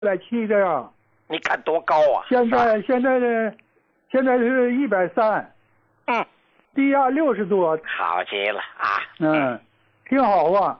170这样。 你看多高啊！ 现在是130，低压60多。 好极了啊！ 挺好啊。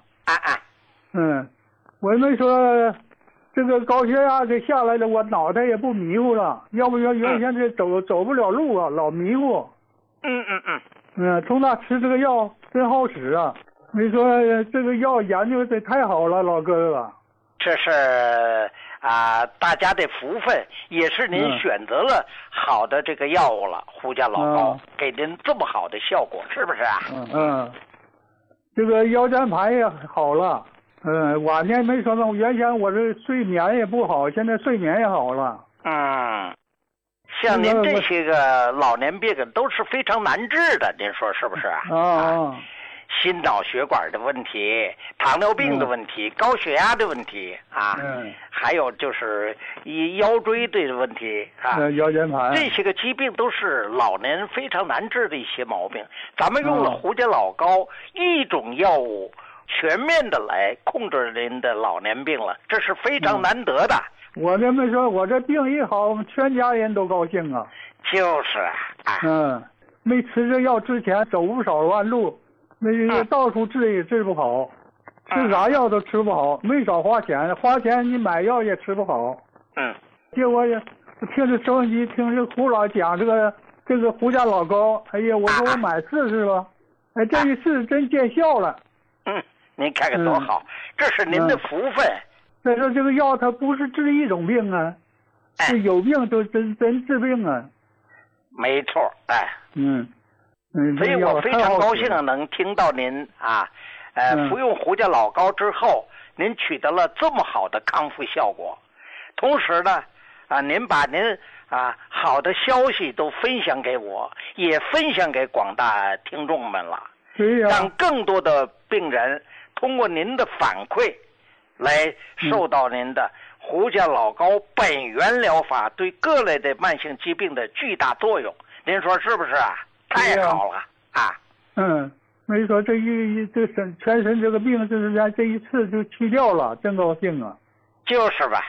我们说这个高血压这下来了，我脑袋也不迷糊了，要不然原先这走不了路啊，老迷糊。从那吃这个药真好使啊！没说这个药研究的太好了，老哥哥。 这是大家的福分，也是您选择了好的这个药物了，胡家老高给您这么好的效果，是不是啊？ 这个腰间盘也好了。晚年没说呢，原先我这睡眠也不好，现在睡眠也好了。 像您这些个老年病都是非常难治的，您说是不是啊？心脑血管的问题、糖尿病的问题、高血压的问题还有就是腰椎的问题腰间盘这些个疾病都是老年非常难治的一些毛病。咱们用了胡家老高一种药物，全面的来控制您的老年病了，这是非常难得的。 我这么说，我这病一好，我们全家人都高兴啊。 就是没吃这药之前走不少弯路，那到处治也治不好，吃啥药都吃不好，没少花钱，你买药也吃不好。结果也听着收音机，听着胡老讲这个胡家老高，哎呀，我说我买试试吧，这一试真见效了。 您看看多好，这是您的福分。 再说这个药它不是治一种病啊，是有病就真治病啊。 没错，所以我非常高兴能听到您服用胡家老高之后，您取得了这么好的康复效果。同时呢，您把您好的消息都分享给我，也分享给广大听众们了。让更多的病人通过您的反馈，来受到您的胡家老高本源疗法对各类的慢性疾病的巨大作用。您说是不是啊？太好了没错，这全身这个病，就是这一次就去掉了，真高兴啊！ 就是吧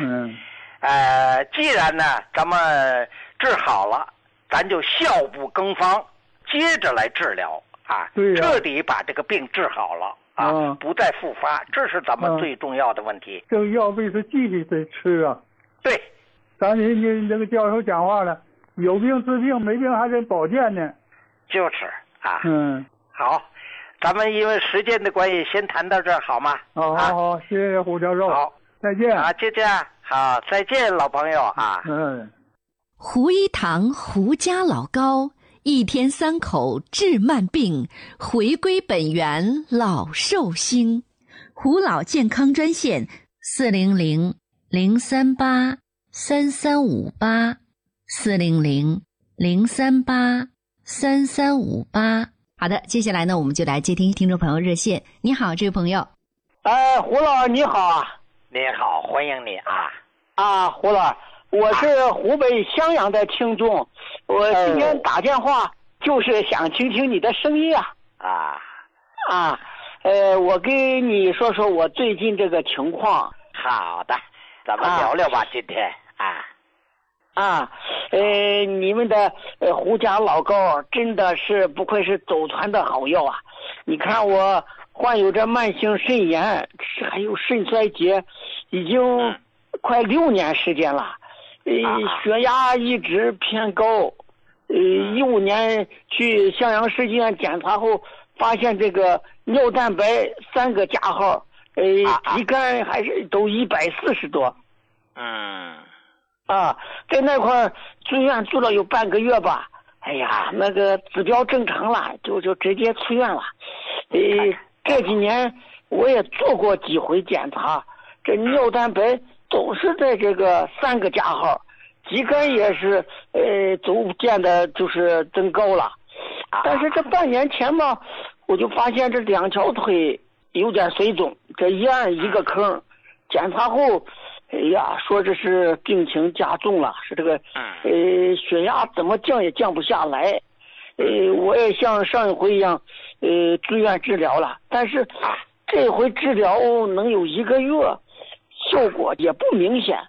既然呢咱们治好了，咱就效不更方，接着来治疗彻底把这个病治好了不再复发，这是咱们最重要的问题。 这个药必须继续得吃啊。 对， 咱您这个教授讲话了，有病治病，没病还得保健呢。 就是好，咱们因为时间的关系，先谈到这儿好吗？ 好，谢谢胡教授。 好， 再见。 就这样，好，再见，老朋友胡一堂胡家老高，一天3口治慢病，回归本源老寿星。胡老健康专线400-038-3358，400-038-3358。好的，接下来呢，我们就来接听听众朋友热线。你好，这位朋友。 胡老你好。 你好，欢迎你胡老，我是湖北襄阳的听众，我今天打电话就是想听听你的声音我跟你说说我最近这个情况。 好的，咱们聊聊吧，今天你们的胡家老高真的是不愧是走团的好药啊！你看我患有着慢性肾炎，还有肾衰竭，已经快6年时间了。血压一直偏高。15年去襄阳市医院检查后，发现这个尿蛋白3个加号，肌酐还是都140多。在那块住院住了有半个月吧，哎呀，那个指标正常了，就直接出院了。这几年我也做过几回检查，这尿蛋白总是在这个3个加号，肌酐也是逐渐的就是增高了。但是这半年前嘛，我就发现这2条腿有点水肿，这一按一个坑，检查后说这是病情加重了，是这个血压怎么降也降不下来。我也像上一回一样住院治疗了，但是这回治疗能有1个月， 效果也不明显。